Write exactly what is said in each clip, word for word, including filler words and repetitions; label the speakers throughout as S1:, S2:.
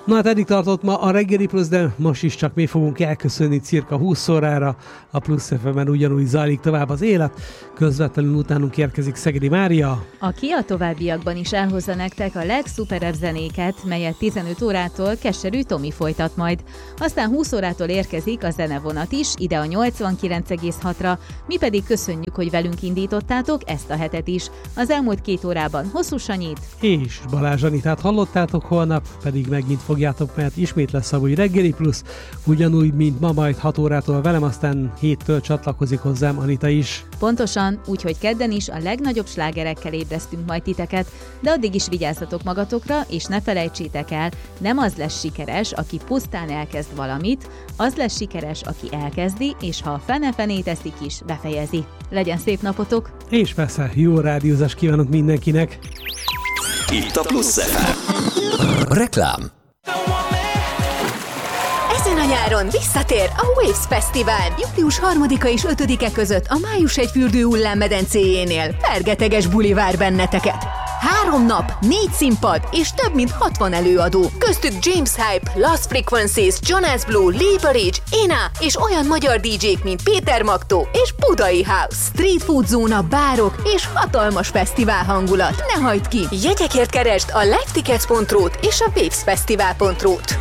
S1: Na hát eddig tartott ma a reggeli plusz, de most is csak mi fogunk elköszönni cirka húsz órára. A Plusz ef emen ugyanúgy zajlik tovább az élet. Közvetlenül utánunk érkezik Szegedi Mária,
S2: aki a továbbiakban is elhozza nektek a legszuperebb zenéket, melyet tizenöt órától Keserű Tomi folytat majd. Aztán húsz órától érkezik a zenevonat is, ide a nyolcvankilenc egész hatra, mi pedig köszönjük, hogy velünk indítottátok ezt a hetet is. Az elmúlt két órában Hosszú Sanyit
S1: és Balázs Anitát hallottátok, holnap pedig megint fogjátok, mert ismét lesz a új reggeli plusz, ugyanúgy, mint ma, majd hat órától velem, aztán héttől csatlakozik hozzám Anita is.
S2: Pontosan, úgyhogy kedden is a legnagyobb slágerekkel ébresztünk majd titeket, de addig is vigyázzatok magatokra, és ne felejtsétek el, nem az lesz sikeres, aki pusztán elkezd valamit, az lesz sikeres, aki elkezdi, és ha a fene-fenét eszik is, befejezi. Legyen szép napotok!
S1: És persze, jó rádiózást kívánok mindenkinek!
S3: Itt a Plusz ef em. Reklám.
S4: Ezen a nyáron visszatér a Waves Fesztivál. július harmadika és ötödike között a Május egyfürdő hullámmedencéjénél fergeteges buli vár benneteket. Három nap, négy színpad és több mint hatvan előadó. Köztük James Hype, Lost Frequencies, Jonas Blue, Lee Barrage, Ena és olyan magyar dé jék, mint Péter Magtó és Budai House. Street food zóna, bárok és hatalmas fesztivál hangulat. Ne hagyd ki! Jegyekért keresd a livetickets pont ru-t és a wavesfestival pont ru-t.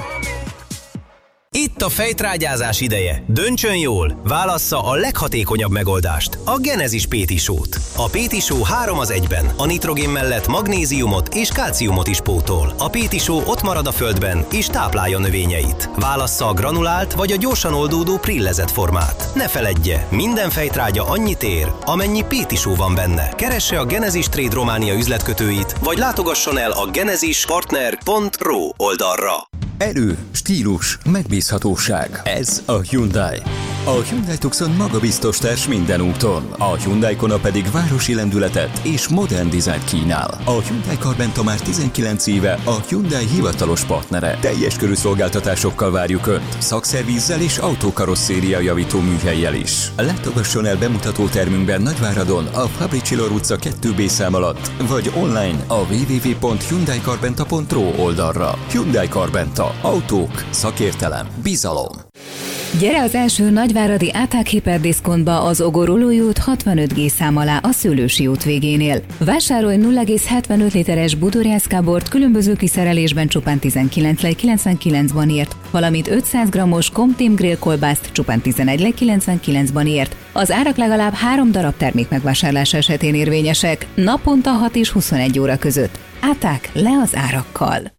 S3: Itt a fejtrágyázás ideje. Döntsön jól, válassza a leghatékonyabb megoldást, a Genesis Péti Show-t. A Péti Show három az egyben, a nitrogén mellett magnéziumot és kálciumot is pótol. A Péti Show ott marad a földben és táplálja növényeit. Válassza a granulált vagy a gyorsan oldódó prillezett formát. Ne feledje, minden fejtrágya annyit ér, amennyi Péti Show van benne. Keresse a Genesis Trade Románia üzletkötőit, vagy látogasson el a genesispartner pont ru oldalra.
S5: Erő, stílus, megbízhatóság. Ez a Hyundai. A Hyundai Tucson magabiztos társ minden úton. A Hyundai Kona pedig városi lendületet és modern dizájnt kínál. A Hyundai Carventa már tizenkilenc éve a Hyundai hivatalos partnere. Teljes körű szolgáltatásokkal várjuk Önt, szakszervízzel és autókarosszéria javító műhellyel is. Látogasson el bemutató termünkben Nagyváradon, a Fabricilor utca kettő bé szám alatt, vagy online a double-u double-u double-u pont hyundai carventa pont ru oldalra. Hyundai Carventa. Autók, szakértelem, bizalom.
S6: Gyere az első nagyváradi Áták Hiperdiszkontba az Ogorolói út hatvanöt gé szám alá a Szőlősi út végénél. Vásárolj nulla egész hetvenöt literes budorjászkábort különböző kiszerelésben csupán tizenkilenc lej kilencvenkilenc banért, valamint ötszáz grammos Comteam Grill kolbászt csupán tizenegy lej kilencvenkilenc banért. Az árak legalább három darab termék megvásárlása esetén érvényesek, naponta hat és huszonegy óra között. Áták le az árakkal!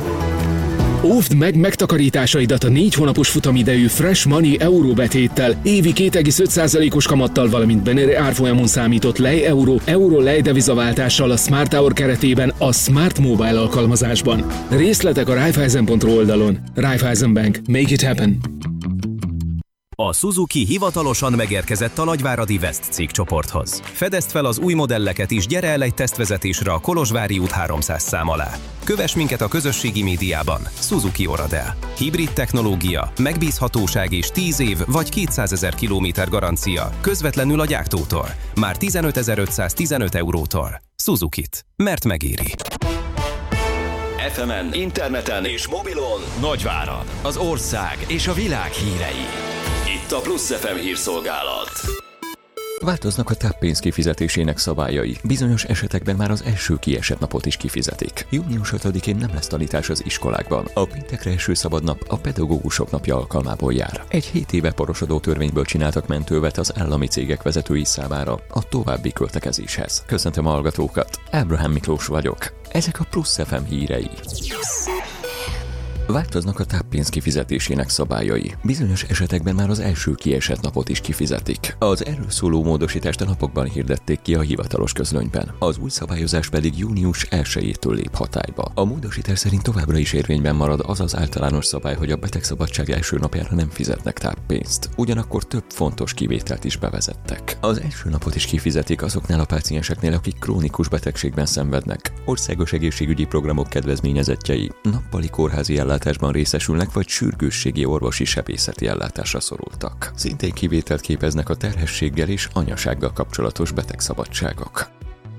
S7: Óvd meg megtakarításaidat a négy hónapos futamidejű Fresh Money euróbetéttel, évi két egész öt százalékos kamattal, valamint Beneri árfolyamon számított lej euró, euró lej devizaváltással a Smart Hour keretében a Smart Mobile alkalmazásban. Részletek a Raiffeisen pont ru oldalon. Raiffeisen Bank. Make it happen!
S3: A Suzuki hivatalosan megérkezett a nagyváradi West cégcsoporthoz. Fedezd fel az új modelleket is, gyere el egy tesztvezetésre a Kolozsvári út háromszáz szám alá. Kövess minket a közösségi médiában. Suzuki Oradel. Hibrid technológia, megbízhatóság és tíz év vagy kétszázezer kilométer garancia közvetlenül a gyártótól. Már tizenötezer-ötszáztizenöt eurótól. Suzukit. Mert megéri.
S8: ef emen, interneten és mobilon Nagyvárad, az ország és a világ hírei. Itt a Plusz ef em hírszolgálat.
S5: Változnak a táppénz kifizetésének szabályai. Bizonyos esetekben már az első kiesett napot is kifizetik. június ötödikén nem lesz tanítás az iskolákban. A péntekre eső szabad nap a pedagógusok napja alkalmából jár. Egy hét éve porosodó törvényből csináltak mentővet az állami cégek vezetői számára a további költekezéshez. Köszöntöm a hallgatókat, Ábrahám Miklós vagyok. Ezek a Plusz ef em hírei. Változnak a táppénz kifizetésének szabályai. Bizonyos esetekben már az első kiesett napot is kifizetik. Az erről szóló módosítást a napokban hirdették ki a hivatalos közlönyben. Az új szabályozás pedig június elsejétől lép hatályba. A módosítás szerint továbbra is érvényben marad az az általános szabály, hogy a betegszabadság első napjára nem fizetnek táppénzt. Ugyanakkor több fontos kivételt is bevezettek. Az első napot is kifizetik azoknál a pácienseknél, akik krónikus betegségben szenvednek. Országos egészségügyi programok kedvezményezettjei, nappali kórházi ellátásban részesülnek, vagy sürgősségi orvosi sebészeti ellátásra szorultak. Szintén kivételt képeznek a terhességgel és anyasággal kapcsolatos betegszabadságok.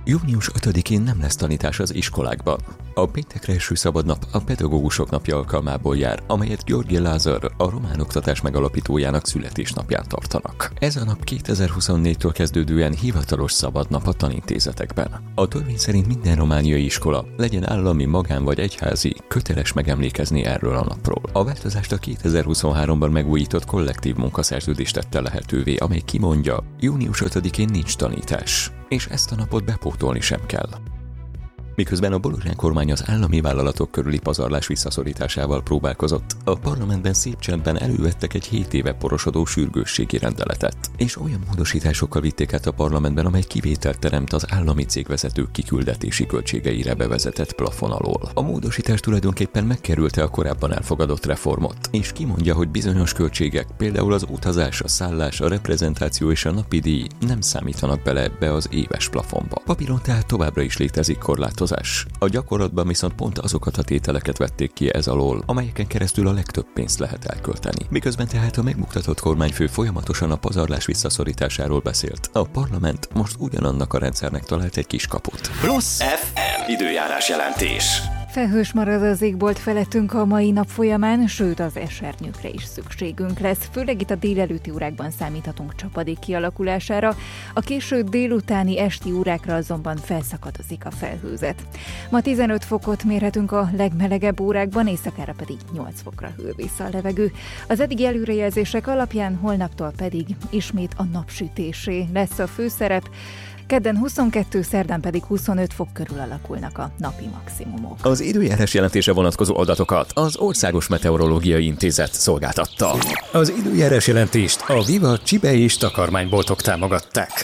S5: június ötödikén nem lesz tanítás az iskolákban. A péntekre eső szabadnap a pedagógusok napja alkalmából jár, amelyet György Lázár, a román oktatás megalapítójának születésnapján tartanak. Ez a nap kétezer-huszonnégytől kezdődően hivatalos szabadnap a tanintézetekben. A törvény szerint minden romániai iskola, legyen állami, magán vagy egyházi, köteles megemlékezni erről a napról. A változást a kétezer-huszonháromban megújított kollektív munkaszerződés tette lehetővé, amely kimondja, június ötödikén nincs tanítás, és ezt a napot bepótolni sem kell. Miközben a Bolozsán kormány az állami vállalatok körüli pazarlás visszaszorításával próbálkozott, a parlamentben szép csendben elővettek egy hét éve porosodó sürgősségi rendeletet, és olyan módosításokkal vitték át a parlamentben, amely kivételt teremt az állami cégvezetők kiküldetési költségeire bevezetett plafon alól. A módosítás tulajdonképpen megkerülte a korábban elfogadott reformot, és kimondja, hogy bizonyos költségek, például az utazás, a szállás, a reprezentáció és a napi díj nem számítanak bele ebbe az éves plafonba. Papíron tehát továbbra is létezik korlátozás. A gyakorlatban viszont pont azokat a tételeket vették ki ez alól, amelyeken keresztül a legtöbb pénzt lehet elkölteni. Miközben tehát a megmutatott kormányfő folyamatosan a pazarlás visszaszorításáról beszélt, a parlament most ugyanannak a rendszernek talált egy kis kaput.
S8: Plusz ef em időjárás jelentés.
S9: Felhős marad az égbolt felettünk a mai nap folyamán, sőt az esernyőkre is szükségünk lesz. Főleg itt a délelőtti órákban számíthatunk csapadék kialakulására, a késő délutáni esti órákra azonban felszakadozik a felhőzet. Ma tizenöt fokot mérhetünk a legmelegebb órákban, éjszakára pedig nyolc fokra hűl vissza a levegő. Az eddigi előrejelzések alapján holnaptól pedig ismét a napsütésé lesz a főszerep. Kedden huszonkettő, szerdán pedig huszonöt fok körül alakulnak a napi maximumok.
S8: Az időjárás jelentése vonatkozó adatokat az Országos Meteorológiai Intézet szolgáltatta. Az időjárás jelentést a Viva Csibe és takarmányboltok támogatták.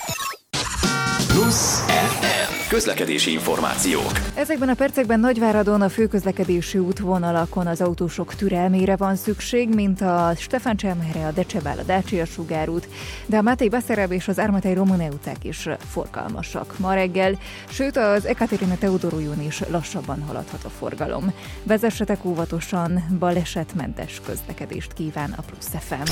S8: Plusz ef em közlekedési információk.
S9: Ezekben a percekben Nagyváradon a főközlekedési útvonalakon az autósok türelmére van szükség, mint a Stefán Cselmelyre, a Decsebál, a Dácsia sugárút, de a Máté Baszereb és az Ármatej Romane utcák is forgalmasak ma reggel, sőt az Ekaterina Teodorújón is lassabban haladhat a forgalom. Vezessetek óvatosan, balesetmentes közlekedést kíván a Plusz ef em.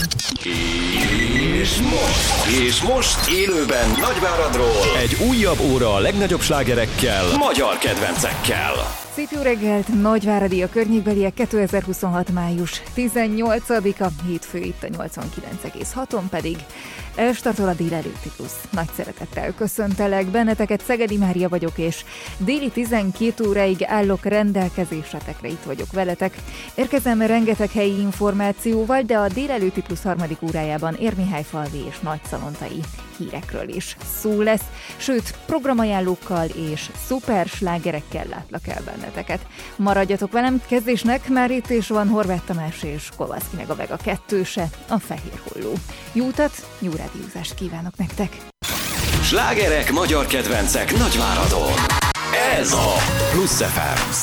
S8: És most, és most élőben Nagyváradról egy újabb óra a legnagyobb slágerekkel, magyar kedvencekkel.
S9: Szép jó reggelt, Nagyváradi a környékbeliek, kétezer-huszonhat. május tizennyolcadika, hétfő itt a nyolcvankilenc egész haton pedig elstartol a délelőtti Plusz. Nagy szeretettel köszöntelek benneteket, Szegedi Mária vagyok, és déli tizenkét óráig állok rendelkezésetekre, itt vagyok veletek. Érkezem rengeteg helyi információval, de a délelőtti Plusz harmadik órájában Érmihályfalvi és Nagyszalontai hírekről is szó lesz, sőt programajánlókkal és szuper slágerekkel látlak el benneteket. Maradjatok velem, kezdésnek már itt is van Horváth Tamás és Kovalszki meg a Vega kettőse, a Fehér Holló. Jó utat, jó rádiózást kívánok nektek!
S8: Slágerek, magyar kedvencek Nagyváradon. Ez a Plusz ef em.